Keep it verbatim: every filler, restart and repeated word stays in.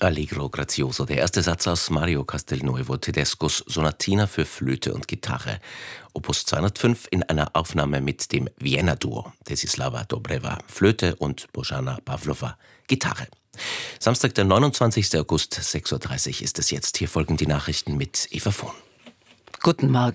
Allegro grazioso, der erste Satz aus Mario Castelnuovo Tedescos Sonatina für Flöte und Gitarre, Opus zweihundertfünf in einer Aufnahme mit dem Vienna-Duo, Desislava Dobreva, Flöte und Bojana Pavlova, Gitarre. Samstag, der neunundzwanzigster August, sechs Uhr dreißig ist es jetzt. Hier folgen die Nachrichten mit Eva Vohn. Guten Morgen.